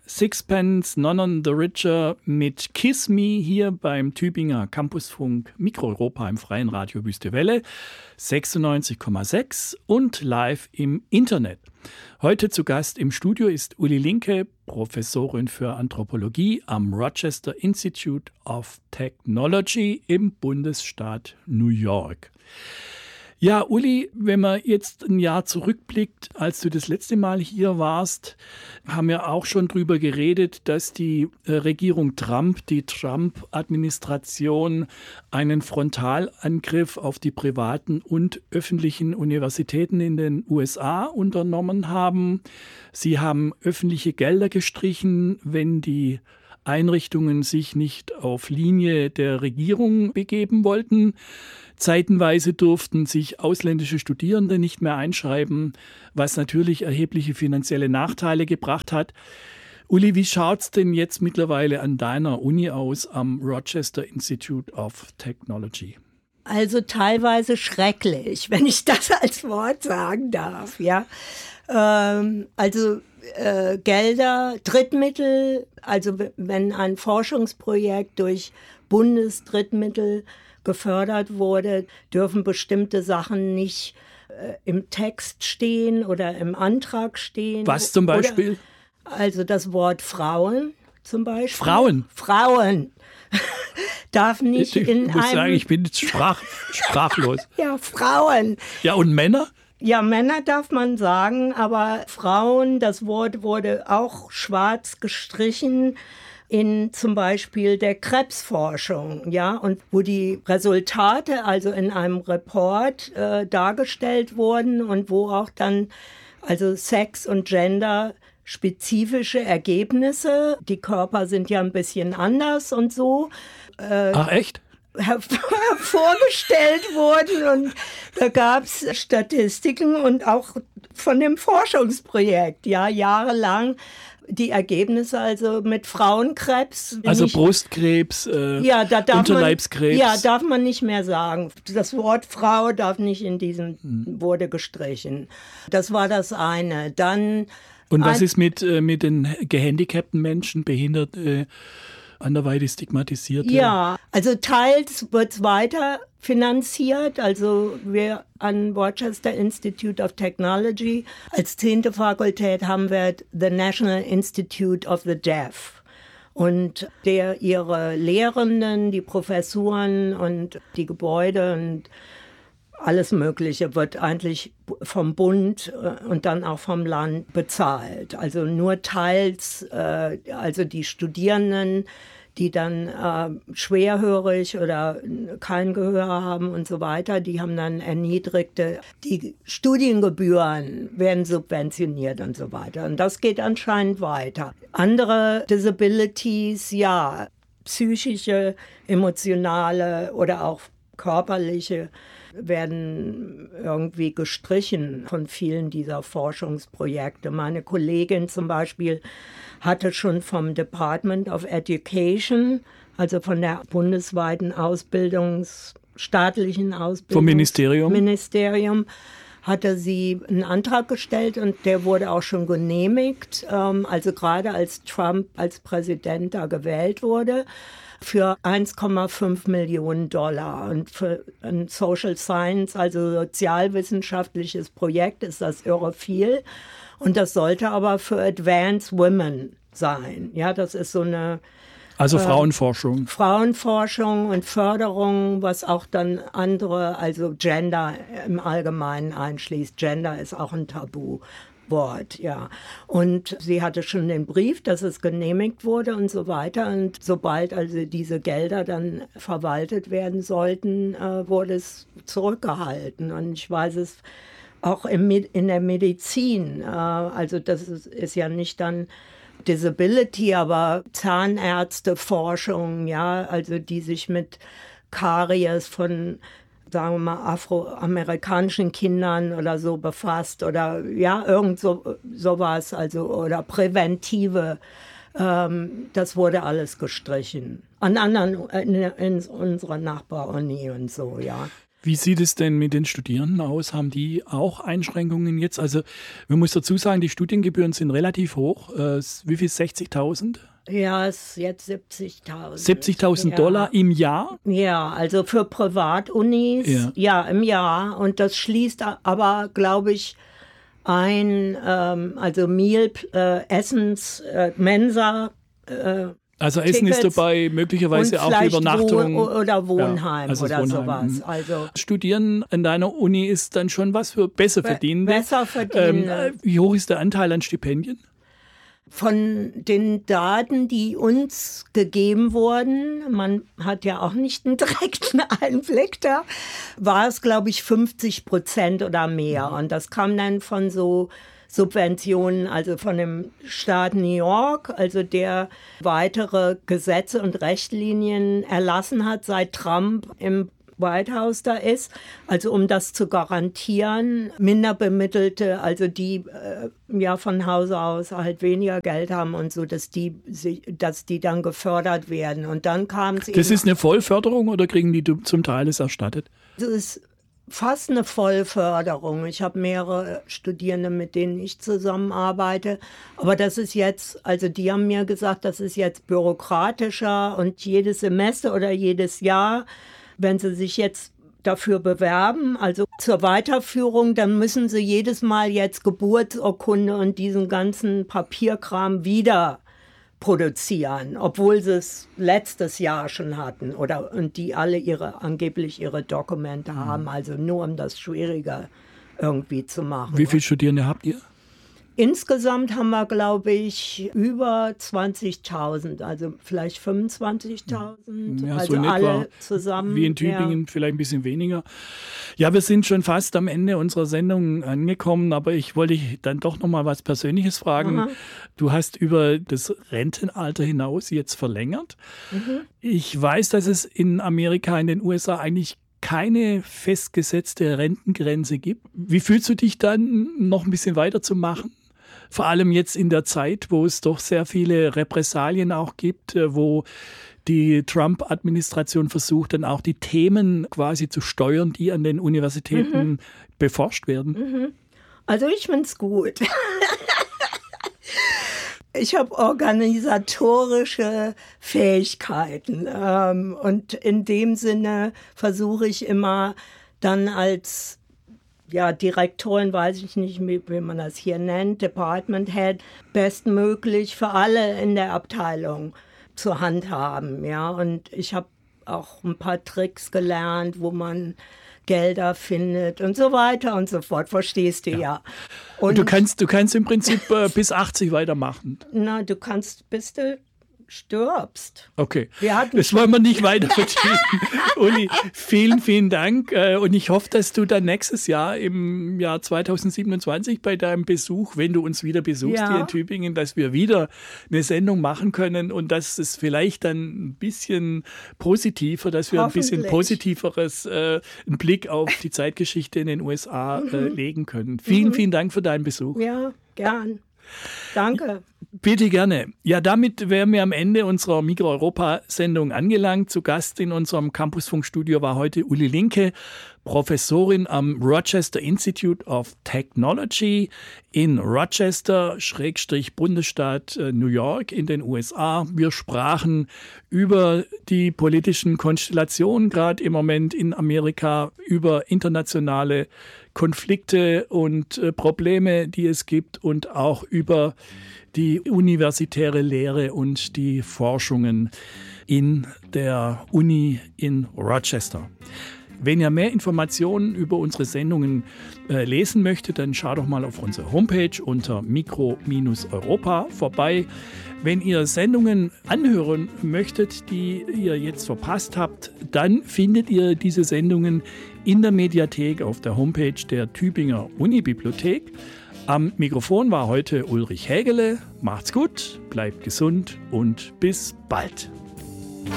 Sixpence None on the Richer mit Kiss Me hier beim Tübinger Campusfunk Mikroeuropa im freien Radio Wüste Welle 96,6 und live im Internet. Heute zu Gast im Studio ist Uli Linke, Professorin für Anthropologie am Rochester Institute of Technology im Bundesstaat New York. Ja, Uli, wenn man jetzt ein Jahr zurückblickt, als du das letzte Mal hier warst, haben wir auch schon drüber geredet, dass die Regierung Trump, die Trump-Administration einen Frontalangriff auf die privaten und öffentlichen Universitäten in den USA unternommen haben. Sie haben öffentliche Gelder gestrichen, wenn die Einrichtungen sich nicht auf Linie der Regierung begeben wollten. Zeitenweise durften sich ausländische Studierende nicht mehr einschreiben, was natürlich erhebliche finanzielle Nachteile gebracht hat. Uli, wie schaut's denn jetzt mittlerweile an deiner Uni aus am Rochester Institute of Technology? Also teilweise schrecklich, wenn ich das als Wort sagen darf, ja. Gelder, Drittmittel, also wenn ein Forschungsprojekt durch Bundesdrittmittel gefördert wurde, dürfen bestimmte Sachen nicht im Text stehen oder im Antrag stehen. Was zum Beispiel? Also das Wort Frauen zum Beispiel. Frauen? Frauen. Darf nicht in Ich muss sagen, ich bin jetzt sprachlos. Ja, Frauen. Ja, und Männer? Ja, Männer darf man sagen, aber Frauen, das Wort wurde auch schwarz gestrichen in zum Beispiel der Krebsforschung, ja, und wo die Resultate also in einem Report dargestellt wurden und wo auch dann also Sex und Gender spezifische Ergebnisse, die Körper sind ja ein bisschen anders und so. Ach echt? Hervorgestellt wurden und da gab es Statistiken und auch von dem Forschungsprojekt, ja, jahrelang die Ergebnisse also mit Frauenkrebs. Also Brustkrebs, Unterleibskrebs. Darf man nicht mehr sagen. Das Wort Frau darf nicht in diesem, wurde gestrichen. Das war das eine. Dann und was ist mit den gehandicapten Menschen, Behinderte, anderweitig stigmatisierte? Ja, also teils wird es weiter finanziert. Also wir an Rochester Institute of Technology als 10. Fakultät haben wir the National Institute of the Deaf. Und ihre Lehrenden, die Professuren und die Gebäude und alles Mögliche wird eigentlich vom Bund und dann auch vom Land bezahlt. Also nur teils, also die Studierenden, die dann schwerhörig oder kein Gehör haben und so weiter, die haben dann die Studiengebühren werden subventioniert und so weiter. Und das geht anscheinend weiter. Andere Disabilities, ja, psychische, emotionale oder auch körperliche werden irgendwie gestrichen von vielen dieser Forschungsprojekte. Meine Kollegin zum Beispiel hatte schon vom Department of Education, also von der bundesweiten staatlichen Ausbildung, vom Ministerium, hatte sie einen Antrag gestellt und der wurde auch schon genehmigt, also gerade als Trump als Präsident da gewählt wurde, für 1,5 Millionen $. Und für ein Social Science, also sozialwissenschaftliches Projekt, ist das irre viel. Und das sollte aber für Advanced Women sein. Ja, das ist so eine... Also Frauenforschung. Frauenforschung und Förderung, was auch dann andere, also Gender im Allgemeinen einschließt. Gender ist auch ein Tabuwort, ja. Und sie hatte schon den Brief, dass es genehmigt wurde und so weiter. Und sobald also diese Gelder dann verwaltet werden sollten, wurde es zurückgehalten. Und ich weiß es auch in der Medizin. Also das ist ja nicht dann Disability, aber Zahnärzteforschung, ja, also die sich mit Karies von, sagen wir mal, afroamerikanischen Kindern oder so befasst oder ja, sowas, also oder präventive, das wurde alles gestrichen. An anderen, in unserer Nachbaruni und so, ja. Wie sieht es denn mit den Studierenden aus? Haben die auch Einschränkungen jetzt? Also man muss dazu sagen, die Studiengebühren sind relativ hoch. Wie viel? 60.000? Ja, es ist jetzt 70.000. 70.000 Dollar im Jahr? Ja, also für Privatunis, ja, im Jahr. Und das schließt aber, glaube ich, also Meal, Essens, Mensa, also Essen Tickets ist dabei, möglicherweise auch Übernachtung. Oder Wohnheim also oder Wohnheim. sowas. Also Studieren an deiner Uni ist dann schon was für Besserverdienende. Besser verdienende. Wie hoch ist der Anteil an Stipendien? Von den Daten, die uns gegeben wurden, man hat ja auch nicht einen direkten Einblick da, war es, glaube ich, 50% oder mehr. Und das kam dann von so Subventionen, also von dem Staat New York, also der weitere Gesetze und Richtlinien erlassen hat, seit Trump im White House da ist, also um das zu garantieren, Minderbemittelte, also die ja von Hause aus halt weniger Geld haben und so, dass die dann gefördert werden. Und dann kam es eben. Das ist eine Vollförderung oder kriegen die zum Teil es erstattet? Das ist fast eine Vollförderung. Ich habe mehrere Studierende, mit denen ich zusammenarbeite. Aber das ist jetzt, also die haben mir gesagt, das ist jetzt bürokratischer und jedes Semester oder jedes Jahr, wenn sie sich jetzt dafür bewerben, also zur Weiterführung, dann müssen sie jedes Mal jetzt Geburtsurkunde und diesen ganzen Papierkram wieder produzieren, obwohl sie es letztes Jahr schon hatten und die alle angeblich ihre Dokumente haben, also nur um das schwieriger irgendwie zu machen. Wie viele Studierende habt ihr? Insgesamt haben wir, glaube ich, über 20.000, also vielleicht 25.000, ja, also so alle zusammen. Wie in Tübingen, vielleicht ein bisschen weniger. Ja, wir sind schon fast am Ende unserer Sendung angekommen, aber ich wollte dich dann doch noch mal was Persönliches fragen. Aha. Du hast über das Rentenalter hinaus jetzt verlängert. Mhm. Ich weiß, dass es in Amerika, in den USA eigentlich keine festgesetzte Rentengrenze gibt. Wie fühlst du dich dann, noch ein bisschen weiterzumachen? Vor allem jetzt in der Zeit, wo es doch sehr viele Repressalien auch gibt, wo die Trump-Administration versucht, dann auch die Themen quasi zu steuern, die an den Universitäten beforscht werden. Mhm. Also ich finde es gut. Ich habe organisatorische Fähigkeiten und in dem Sinne versuche ich immer dann als Direktorin, weiß ich nicht, wie man das hier nennt, Department Head, bestmöglich für alle in der Abteilung zu handhaben. Ja? Und ich habe auch ein paar Tricks gelernt, wo man Gelder findet und so weiter und so fort. Verstehst du ja. Und du kannst im Prinzip bis 80 weitermachen. Na, du kannst bis du stirbst. Okay, das wollen wir nicht weiter vertiefen. Uli, vielen, vielen Dank. Und ich hoffe, dass du dann nächstes Jahr im Jahr 2027 bei deinem Besuch, wenn du uns wieder besuchst hier in Tübingen, dass wir wieder eine Sendung machen können und dass es vielleicht dann ein bisschen positiver, dass wir ein bisschen positiveres einen Blick auf die Zeitgeschichte in den USA legen können. Vielen, vielen Dank für deinen Besuch. Ja, gern. Danke. Bitte gerne. Ja, damit wären wir am Ende unserer Mikro-Europa-Sendung angelangt. Zu Gast in unserem Campusfunkstudio war heute Uli Linke, Professorin am Rochester Institute of Technology in Rochester, Bundesstaat New York in den USA. Wir sprachen über die politischen Konstellationen, gerade im Moment in Amerika, über internationale Konflikte und Probleme, die es gibt und auch über die universitäre Lehre und die Forschungen in der Uni in Rochester. Wenn ihr mehr Informationen über unsere Sendungen lesen möchtet, dann schaut doch mal auf unsere Homepage unter mikro-europa vorbei. Wenn ihr Sendungen anhören möchtet, die ihr jetzt verpasst habt, dann findet ihr diese Sendungen in der Mediathek auf der Homepage der Tübinger Unibibliothek. Am Mikrofon war heute Ulrich Hägele. Macht's gut, bleibt gesund und bis bald.